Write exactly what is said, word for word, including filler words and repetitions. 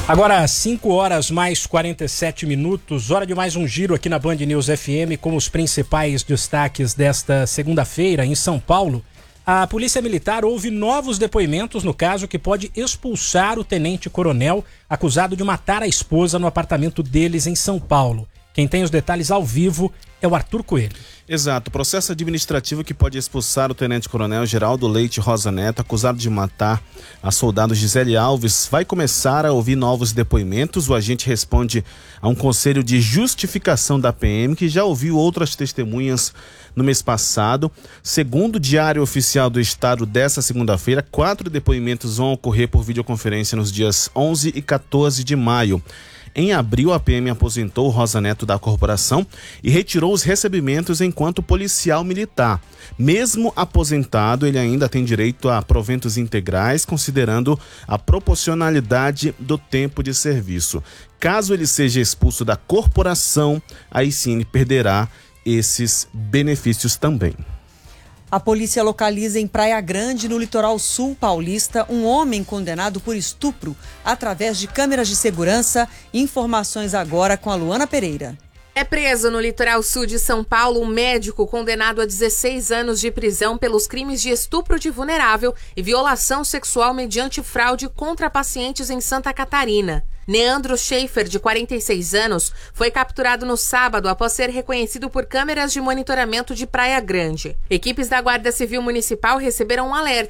Agora, cinco horas mais quarenta e sete minutos, hora de mais um giro aqui na Band News F M com os principais destaques desta segunda-feira em São Paulo. A Polícia Militar houve novos depoimentos no caso que pode expulsar o tenente-coronel acusado de matar a esposa no apartamento deles em São Paulo. Quem tem os detalhes ao vivo é o Arthur Coelho. Exato, processo administrativo que pode expulsar o tenente-coronel Geraldo Leite Rosa Neto, acusado de matar a soldado Gisele Alves, vai começar a ouvir novos depoimentos. O agente responde a um conselho de justificação da P M, que já ouviu outras testemunhas no mês passado. Segundo o Diário Oficial do Estado dessa segunda-feira, quatro depoimentos vão ocorrer por videoconferência nos dias onze e quatorze de maio. Em abril, a P M aposentou Rosa Neto da corporação e retirou os recebimentos enquanto policial militar. Mesmo aposentado, ele ainda tem direito a proventos integrais, considerando a proporcionalidade do tempo de serviço. Caso ele seja expulso da corporação, aí sim ele perderá esses benefícios também. A polícia localiza em Praia Grande, no litoral sul paulista, um homem condenado por estupro através de câmeras de segurança. Informações agora com a Luana Pereira. É preso no litoral sul de São Paulo um médico condenado a dezesseis anos de prisão pelos crimes de estupro de vulnerável e violação sexual mediante fraude contra pacientes em Santa Catarina. Neandro Schaefer, de quarenta e seis anos, foi capturado no sábado após ser reconhecido por câmeras de monitoramento de Praia Grande. Equipes da Guarda Civil Municipal receberam um alerta